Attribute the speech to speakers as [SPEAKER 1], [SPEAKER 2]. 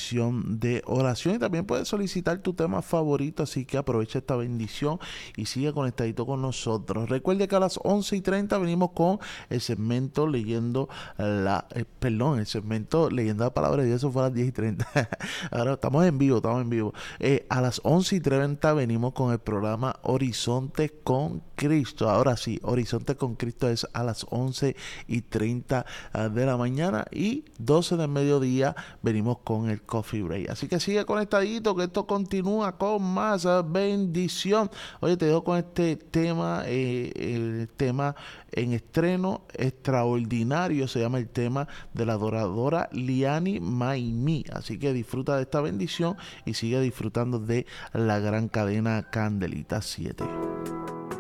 [SPEAKER 1] sección de oración y también puedes solicitar tu tema favorito, así que aprovecha esta bendición y sigue conectadito con nosotros. Recuerde que a las 11:30 venimos con el segmento leyendo el segmento leyendo la palabra de Dios. Eso fue a las 10:30. Ahora estamos en vivo. A las 11:30 venimos con el programa Horizonte con Cristo. Ahora sí, Horizonte con Cristo es a las 11:30 de la mañana y 12 del mediodía venimos con el Coffee Break. Así que sigue conectadito que esto continúa con más bendición. Oye, te dejo con este tema, el tema en estreno extraordinario, se llama el tema de la adoradora Liani Maimí. Así que disfruta de esta bendición y sigue disfrutando de la gran cadena Candelita 7.